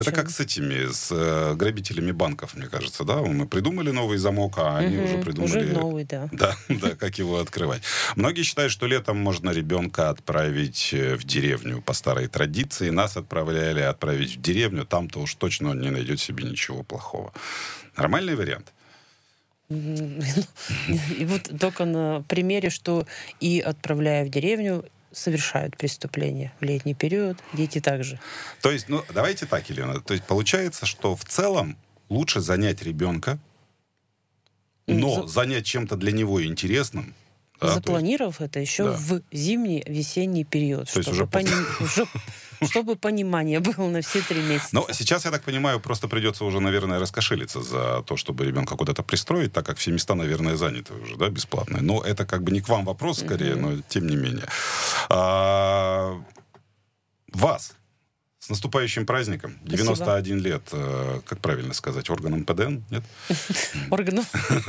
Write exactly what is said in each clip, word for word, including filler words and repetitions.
Это как с этими, с э, грабителями банков, мне кажется, да? Мы придумали новый замок, а они Мгм. уже придумали... Уже новый, да. Да, да, как его открывать. Многие считают, что летом можно ребенка отправить э, в деревню по старой традиции. Нас отправляли отправить в деревню. Там-то уж точно он не найдет себе ничего плохого. Нормальный вариант? М, И вот только на примере, что и отправляя в деревню, совершают преступления в летний период, дети также. То есть, ну, давайте так, Елена. То есть, получается, что в целом лучше занять ребенка, М, но за- занять чем-то для него интересным. Да, то есть- Запланировав это еще да. в зимний, весенний период, То есть чтобы, уже после- пони- уже- чтобы понимание было на все три месяца. Но сейчас, я так понимаю, просто придется уже, наверное, раскошелиться за то, чтобы ребенка куда-то пристроить, так как все места, наверное, заняты уже, да, бесплатные. Но это как бы не к вам вопрос, скорее, Мгм. но тем не менее. А, Вас с наступающим праздником. девяносто один лет, э, как правильно сказать, органам ПДН, нет? Органов.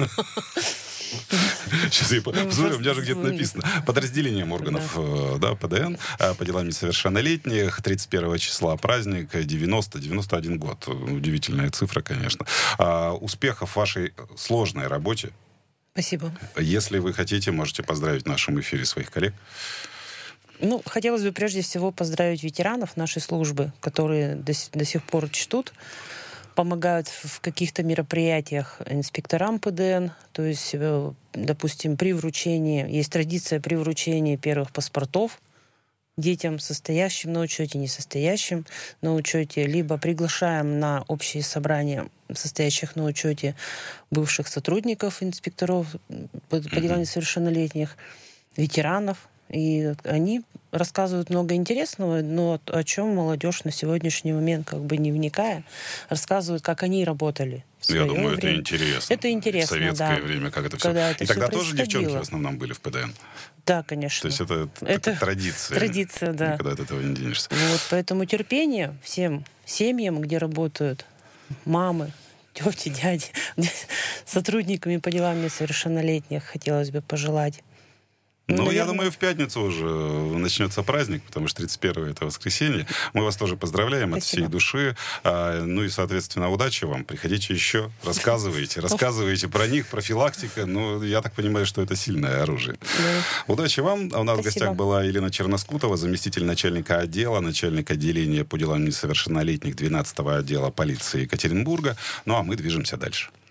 Сейчас я посмотрю, у меня же где-то Ну, написано. Подразделением органов э, да, ПДН э, по делам несовершеннолетних. тридцать первого числа праздник, девяносто девяносто один год. Удивительная цифра, конечно. А, успехов в вашей сложной работе. Спасибо. Если вы хотите, можете поздравить в нашем эфире своих коллег. Ну, хотелось бы прежде всего поздравить ветеранов нашей службы, которые до, с- до сих пор чтут, помогают в каких-то мероприятиях инспекторам ПДН. То есть, э, допустим, при вручении, есть традиция при вручении первых паспортов детям, состоящим на учете, не состоящим на учете, либо приглашаем на общие собрания состоящих на учете бывших сотрудников, инспекторов м, по, по делам несовершеннолетних, ветеранов. И они рассказывают много интересного, но о чем молодежь на сегодняшний момент, как бы не вникая, рассказывают, как они работали в Я своё думаю, это время. интересно. Это интересно, В советское да. время, как это все. Когда это И всё тогда тоже девчонки в происходило. основном были в ПДН. Да, конечно. То есть это, Это это традиция. традиция, да. Никуда от этого не денешься. Вот, поэтому терпение всем семьям, где работают мамы, тети, дяди, сотрудниками по делам несовершеннолетних, хотелось бы пожелать. Ну, я наверное, думаю, в пятницу уже начнется праздник, потому что тридцать первое это воскресенье. Мы вас тоже поздравляем от Спасибо. всей души. А, ну и, соответственно, удачи вам. Приходите еще, рассказывайте, рассказывайте про них, профилактика. Ну, я так понимаю, что это сильное оружие. да. Удачи вам. А у нас в Спасибо. гостях была Елена Черноскутова, заместитель начальника отдела, начальник отделения по делам несовершеннолетних двенадцатого отдела полиции Екатеринбурга. Ну, а мы движемся дальше.